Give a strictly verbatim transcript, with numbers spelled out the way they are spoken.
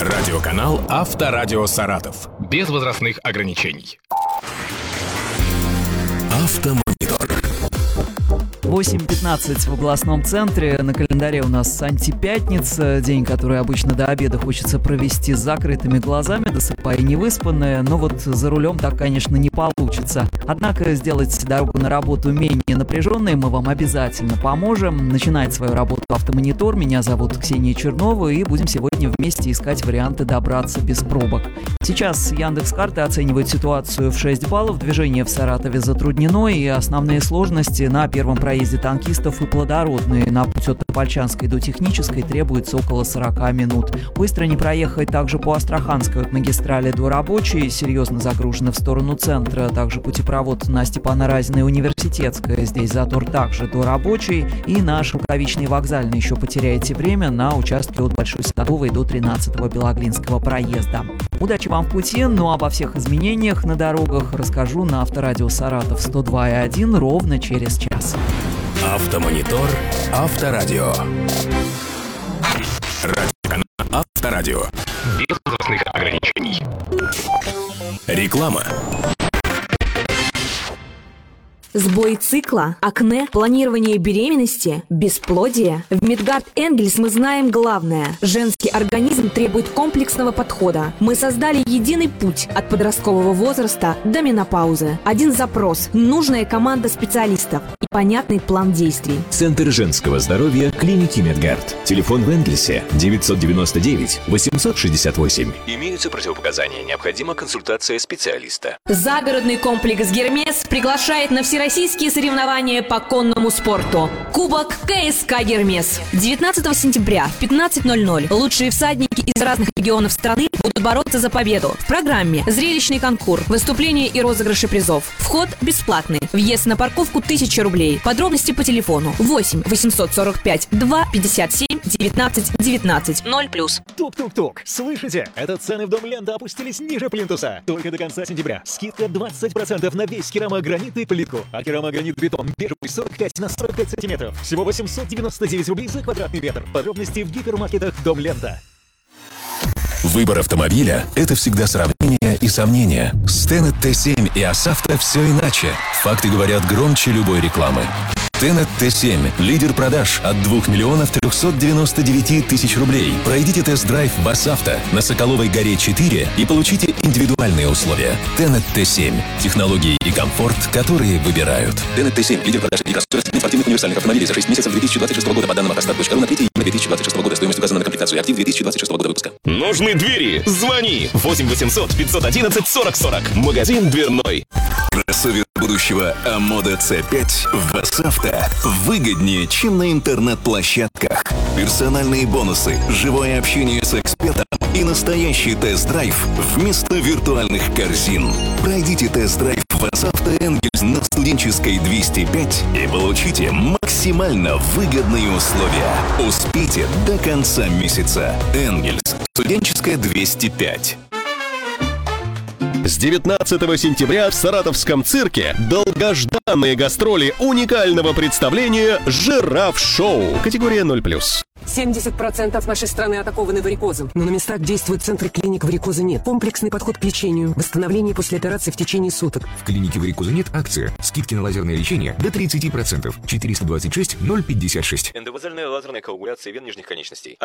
Радиоканал «Авторадио Саратов». Без возрастных ограничений. Автомонитор. восемь пятнадцать в областном центре. На календаре у нас антипятница, день, который обычно до обеда хочется провести с закрытыми глазами, досыпая невыспанная, но вот за рулем так, конечно, не получится. Однако сделать дорогу на работу менее напряженной мы вам обязательно поможем. Начинает свою работу Автомонитор. Меня зовут Ксения Чернова, и будем сегодня вместе искать варианты добраться без пробок. Сейчас Яндекс.Карты оценивает ситуацию в шесть баллов. Движение в Саратове затруднено, и основные сложности на первом проезде танкистов и плодородные. На путь от Топольчанской до Технической требуется около сорок минут. Быстро не проехать также по Астраханской от магистрали до Рабочей. Серьезно загружены в сторону центра. Также путепровод на Степана Разина и Университетская. Здесь затор также до Рабочей. И на Шелковичной вокзальной еще потеряете время на участке от Большой Садовой до тринадцатого Белоглинского проезда. Удачи вам в пути, ну а обо всех изменениях на дорогах расскажу на Авторадио Саратов сто два и один ровно через час. Автомонитор. Авторадио. Радиоканал «Авторадио». Без возрастных ограничений. Реклама. Сбой цикла, акне, планирование беременности, бесплодие. В Медгард Энгельс мы знаем главное. Женский организм требует комплексного подхода. Мы создали единый путь от подросткового возраста до менопаузы. Один запрос, нужная команда специалистов и понятный план действий. Центр женского здоровья клиники Медгард. Телефон в Энгельсе девятьсот девяносто девять восемьсот шестьдесят восемь. Имеются противопоказания. Необходима консультация специалиста. Загородный комплекс «Гермес» приглашает на все Всероссийские соревнования по конному спорту. Кубок КСК «Гермес». девятнадцатого сентября в пятнадцать ноль ноль лучшие всадники из разных регионов страны будут бороться за победу. В программе зрелищный конкурс, выступления и розыгрыши призов. Вход бесплатный. Въезд на парковку тысяча рублей. Подробности по телефону восемь восемьсот сорок пять два пятьдесят семь девятнадцать девятнадцать. ноль плюс. Тук-тук-тук. Слышите? Это цены в Дом Лента опустились ниже плинтуса. Только до конца сентября. Скидка двадцать процентов на весь керамогранит и плитку. А керамогранит бетон бежевый сорок пять на сорок пять сантиметров. Всего восемьсот девяносто девять рублей за квадратный метр. Подробности в гипермаркетах Дом Лента. Выбор автомобиля – это всегда сравнение и сомнения. С Тенет Т семь и Асавто все иначе. Факты говорят громче любой рекламы. Тенет Т семь – лидер продаж от двух миллионов трехсот девяноста девяти тысяч рублей. Пройдите тест-драйв в Асавто на Соколовой горе четыре и получите индивидуальные условия. Тенет Т семь – технологии и комфорт, которые выбирают. Тенет Т семь – лидер продаж и кроссоверов спортивных универсальных автомобилей за шесть месяцев две тысячи двадцать шестого года по данным автостат точка ру на третье июня две тысячи двадцать шестого года. Стоимость указана на комплектацию «Актив» две тысячи двадцать шестого года выпуска. Нужны двери? Звони восемь восемьсот пятьсот одиннадцать сорок сорок. Магазин «Дверной». Кроссовер будущего Амода Ц пять в Асавто выгоднее, чем на интернет-площадках. Персональные бонусы, живое общение с экспертом и настоящий тест-драйв вместо виртуальных корзин. Пройдите тест-драйв в Асавто Энгельс на Студенческой двести пять и получите максимально выгодные условия. Успейте до конца месяца. Энгельс, Студенческая двести пять. С девятнадцатого сентября в Саратовском цирке долгожданные гастроли уникального представления «Жираф-шоу». Категория ноль плюс. семьдесят процентов нашей страны атакованы варикозом. Но на местах действуют центры клиник варикоза нет. Комплексный подход к лечению. Восстановление после операции в течение суток. В клинике варикоза нет акция. Скидки на лазерное лечение до тридцать процентов. четыреста двадцать шесть ноль пятьдесят шесть. Эндовазальная лазерная коагуляция вен нижних конечностей.